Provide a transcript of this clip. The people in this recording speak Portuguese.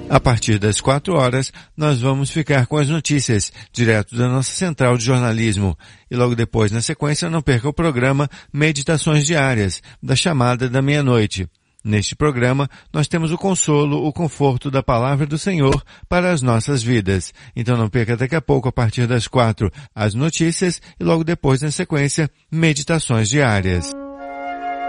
A partir das 4 horas, nós vamos ficar com as notícias, direto da nossa central de jornalismo. E logo depois, na sequência, não perca o programa Meditações Diárias, da chamada da meia-noite. Neste programa, nós temos o consolo, o conforto da palavra do Senhor para as nossas vidas. Então não perca daqui a pouco, a partir das 4, as notícias e logo depois, na sequência, Meditações Diárias.